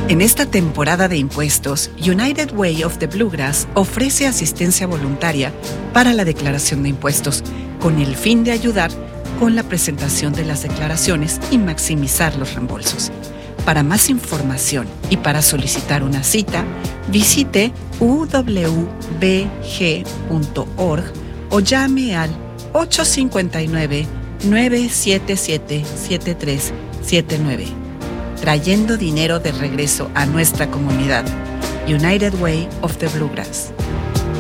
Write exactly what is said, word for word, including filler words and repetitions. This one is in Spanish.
En esta temporada de impuestos, United Way of the Bluegrass ofrece asistencia voluntaria para la declaración de impuestos, con el fin de ayudar con la presentación de las declaraciones y maximizar los reembolsos. Para más información y para solicitar una cita, visite u w b g punto org o llame al ocho cinco nueve, nueve siete siete, siete tres siete nueve. Trayendo dinero de regreso a nuestra comunidad. United Way of the Bluegrass.